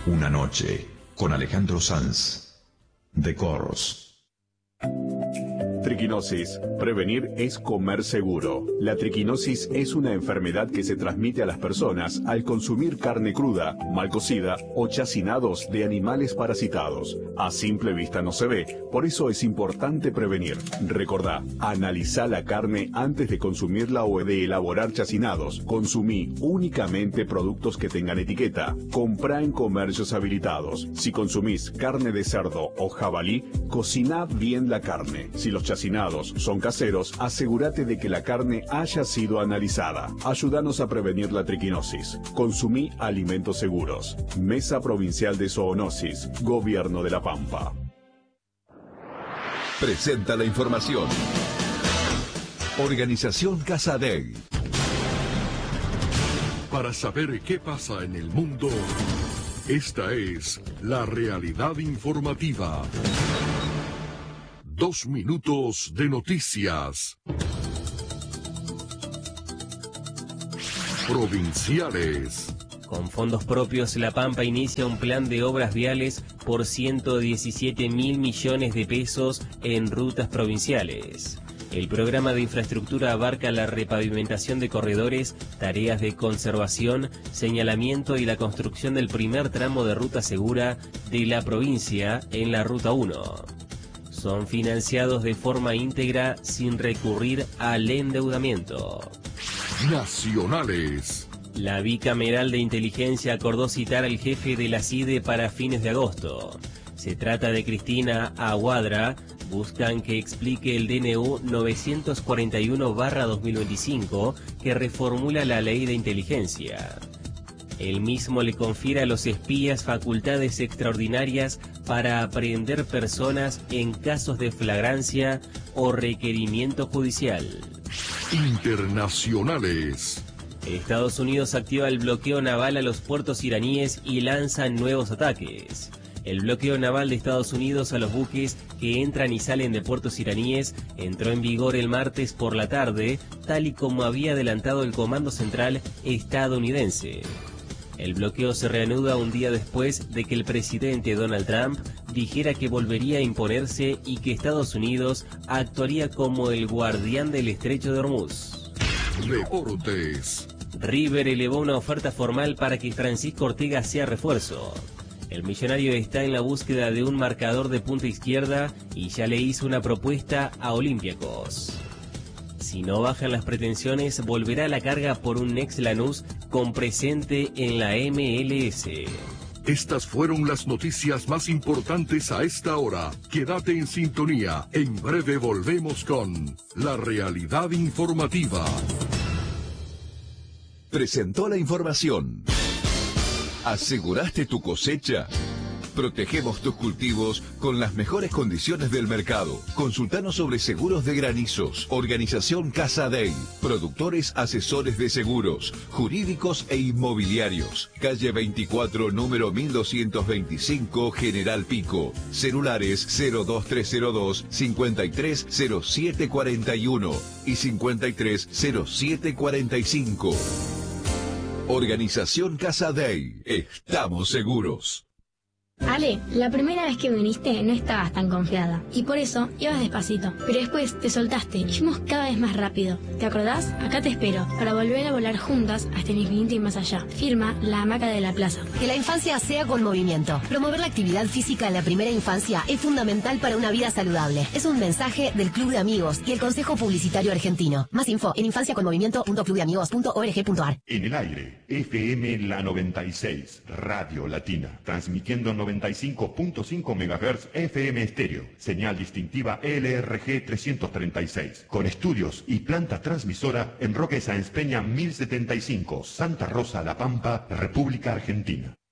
Una noche con Alejandro Sanz, de Corros. Triquinosis. Prevenir es comer seguro. La triquinosis es una enfermedad que se transmite a las personas al consumir carne cruda, mal cocida o chacinados de animales parasitados. A simple vista no se ve, por eso es importante prevenir. Recordá, analizá la carne antes de consumirla o de elaborar chacinados. Consumí únicamente productos que tengan etiqueta. Comprá en comercios habilitados. Si consumís carne de cerdo o jabalí, cociná bien la carne. Si los chacinados son caseros, asegúrate de que la carne haya sido analizada. Ayúdanos a prevenir la triquinosis. Consumí alimentos seguros. Mesa Provincial de Zoonosis, Gobierno de La Pampa. Presenta la información. Organización Casadei. Para saber qué pasa en el mundo, esta es la realidad informativa. 2 minutos de noticias. Provinciales. Con fondos propios, La Pampa inicia un plan de obras viales por 117.000 millones de pesos en rutas provinciales. El programa de infraestructura abarca la repavimentación de corredores, tareas de conservación, señalamiento y la construcción del primer tramo de ruta segura de la provincia en la Ruta 1. Son financiados de forma íntegra sin recurrir al endeudamiento. Nacionales. La bicameral de inteligencia acordó citar al jefe de la CIDE para fines de agosto. Se trata de Cristina Aguadra. Buscan que explique el DNU 941/2025 que reformula la ley de inteligencia. El mismo le confiere a los espías facultades extraordinarias para apreender personas en casos de flagrancia o requerimiento judicial. Internacionales. Estados Unidos activa el bloqueo naval a los puertos iraníes y lanza nuevos ataques. El bloqueo naval de Estados Unidos a los buques que entran y salen de puertos iraníes entró en vigor el martes por la tarde, tal y como había adelantado el Comando Central estadounidense. El bloqueo se reanuda un día después de que el presidente Donald Trump dijera que volvería a imponerse y que Estados Unidos actuaría como el guardián del estrecho de Hormuz. Deportes. River elevó una oferta formal para que Francisco Ortega sea refuerzo. El millonario está en la búsqueda de un marcador de punta izquierda y ya le hizo una propuesta a Olympiacos. Si no bajan las pretensiones, volverá a la carga por un Nex Lanús con presente en la MLS. Estas fueron las noticias más importantes a esta hora. Quédate en sintonía. En breve volvemos con la realidad informativa. Presentó la información. ¿Aseguraste tu cosecha? Protegemos tus cultivos con las mejores condiciones del mercado. Consultanos sobre seguros de granizos. Organización Casadei. Productores asesores de seguros, jurídicos e inmobiliarios. Calle 24, número 1225, General Pico. Celulares 02302 530741 y 530745. Organización Casadei. Estamos seguros. Ale, la primera vez que viniste no estabas tan confiada y por eso ibas despacito, pero después te soltaste y fuimos cada vez más rápido. ¿Te acordás? Acá te espero para volver a volar juntas hasta el infinito y más allá. Firma La Hamaca de la Plaza. Que la infancia sea con movimiento. Promover la actividad física en la primera infancia es fundamental para una vida saludable. Es un mensaje del Club de Amigos y el Consejo Publicitario Argentino. Más info en infanciaconmovimiento.clubdeamigos.org.ar. En el aire, FM La 96, Radio Latina, transmitiendo 95.5 MHz FM estéreo, señal distintiva LRG 336, con estudios y planta transmisora en Roque Sáenz Peña 1075, Santa Rosa, La Pampa, República Argentina.